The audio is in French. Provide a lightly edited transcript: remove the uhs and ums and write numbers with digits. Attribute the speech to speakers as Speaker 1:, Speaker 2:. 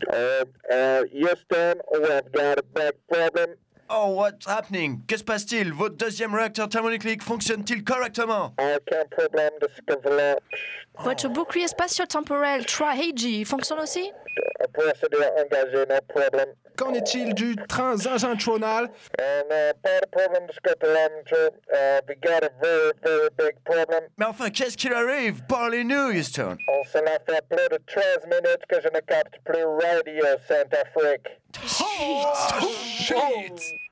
Speaker 1: Houston, we've got a big problem.
Speaker 2: Oh, what's happening? Que se passe-t-il? Votre deuxième réacteur thermonucléaire fonctionne-t-il correctement?
Speaker 1: Aucun problème de ce côté-là.
Speaker 3: Votre bouclier spatio-temporel Tri-Hagi fonctionne aussi?
Speaker 1: Procédure engagée, no problem.
Speaker 4: Qu'en est-il du train zinzintronal?
Speaker 1: Pas de problème de ce côté-là, monsieur. We got a very, very big problem.
Speaker 2: Mais enfin, qu'est-ce qu'il arrive? Parlez-nous, Houston.
Speaker 1: Cela fait plus de 13 minutes que je ne capte plus Radio Saint-Afrique.
Speaker 4: Oh, shit!